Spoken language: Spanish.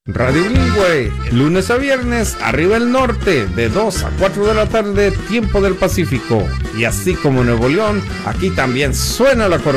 Radio Bilingüe, lunes a viernes, arriba el norte, de 2 a 4 de la tarde, tiempo del Pacífico. Y así como Nuevo León, aquí también suena la corneta.